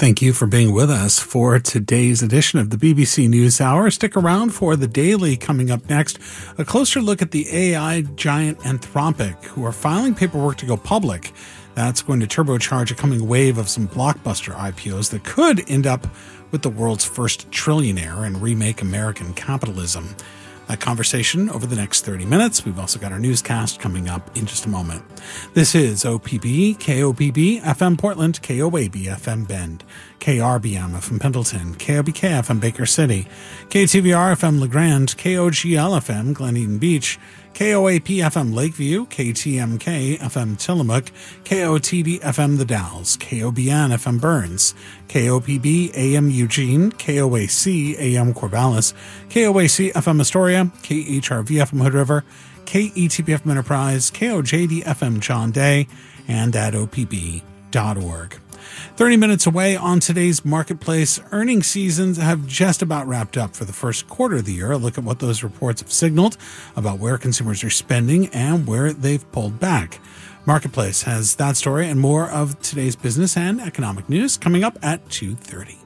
Thank you for being with us for today's edition of the BBC News Hour. Stick around for the Daily coming up next. A closer look at the AI giant Anthropic, who are filing paperwork to go public. That's going to turbocharge a coming wave of some blockbuster IPOs that could end up with the world's first trillionaire and remake American capitalism. That conversation over the next 30 minutes. We've also got our newscast coming up in just a moment. This is OPB, KOPB, FM Portland, KOAB, FM Bend, KRBM, FM Pendleton, KOBK, FM Baker City, KTVR, FM LeGrand, KOGL, FM Glen Eden Beach, KOAP, FM Lakeview, KTMK, FM Tillamook, KOTD, FM The Dalles, KOBN, FM Burns, KOPB, AM Eugene, KOAC, AM Corvallis, KOAC, FM Astoria, KHRV, FM Hood River, KETP, FM Enterprise, KOJD, FM John Day, and at opb.org. 30 minutes away on today's marketplace. Earnings seasons have just about wrapped up for the first quarter of the year. A look at what those reports have signaled about where consumers are spending and where they've pulled back. Marketplace has that story and more of today's business and economic news coming up at 2:30.